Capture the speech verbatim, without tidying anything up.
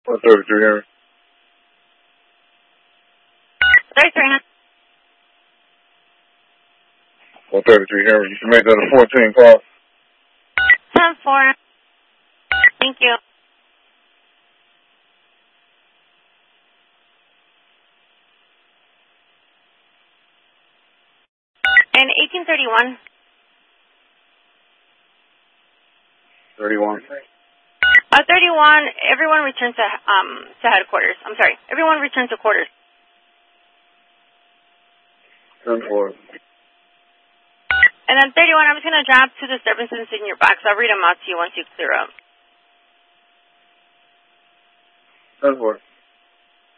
one thirty-three Henry. thirty-three Henry. one thirty-three Henry. You should make that a fourteen call. ten four. Thank you. And eighteen thirty-one. thirty-one. Uh, thirty-one, everyone returns to, um, to headquarters. I'm sorry. Everyone returns to quarters. ten four. And then thirty-one, I'm just going to drop two disturbances in your box. I'll read them out to you once you clear up. ten four.